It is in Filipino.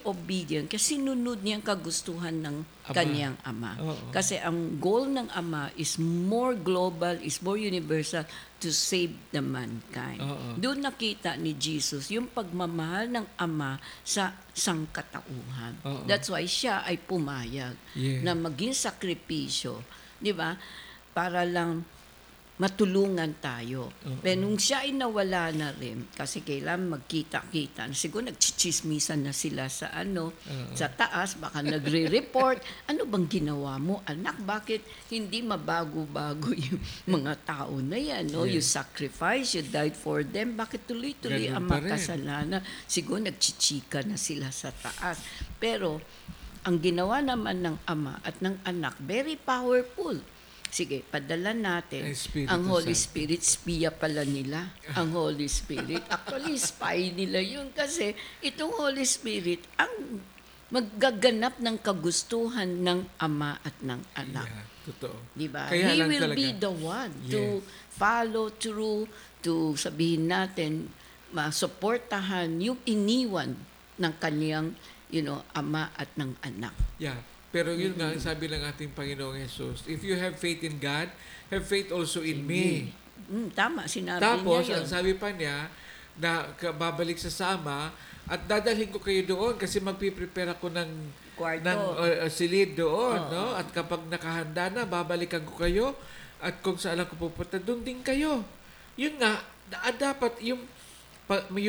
obedient kasi sinunod niya ang kagustuhan ng kanyang ama. Oo. Kasi ang goal ng ama is more global, is more universal to save the mankind. Oo. Doon nakita ni Jesus yung pagmamahal ng ama sa sangkatauhan. Oo. That's why siya ay pumayag Yeah. na maging sakripisyo, di ba? Para lang matulungan tayo. Oo. Pero nung siya ay nawala na rin, kasi kailan magkita-kita, siguro nagchichismisan na sila sa sa taas, baka nagre-report, ano bang ginawa mo, anak? Bakit hindi mabago-bago yung mga tao na yan? No? You Yes. sacrifice, you died for them, bakit tuloy-tuloy Ganun ang pa rin. makasalanan? Siguro nagchichika na sila sa taas. Pero, ang ginawa naman ng ama at ng anak, very powerful. Sige, padala natin. Espiritu Ang Holy Santo. Spirit, spiya pala nila. Ang Holy Spirit. Actually, spy nila yun kasi itong Holy Spirit ang maggaganap ng kagustuhan ng ama at ng anak. Yeah, totoo. Diba? Kaya He lang will talaga. be the one to follow through, to sabihin natin, masuportahan yung iniwan ng kaniyang ama at ng anak. Yeah. Pero yun nga, sabi ng ating Panginoong Jesus, if you have faith in God, have faith also in me. Tama, sinabi Tapos, niya ang yun. sabi pa niya, na babalik sa sama, at dadalhin ko kayo doon kasi magpiprepare ako ng Kwarto. silid doon. Oo. No? At kapag nakahanda na, babalikan ko kayo. At kung saan ako pupunta, doon din kayo. Yun nga, dapat yung